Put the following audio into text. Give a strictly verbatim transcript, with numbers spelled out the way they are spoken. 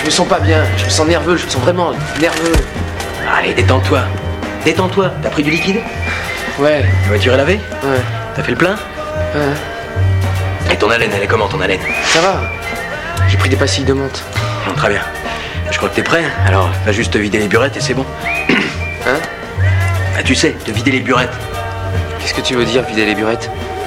je me sens pas bien, je me sens nerveux, je me sens vraiment nerveux. Allez, détends-toi. Détends-toi. T'as pris du liquide? Ouais. La voiture est lavée? Ouais. T'as fait le plein? Ouais. Et ton haleine, elle est comment, ton haleine? Ça va. J'ai pris des pastilles de menthe. Non, très bien. Je crois que t'es prêt, alors va juste te vider les burettes et c'est bon. Hein? Bah tu sais, te vider les burettes. Qu'est-ce que tu veux dire, vider les burettes?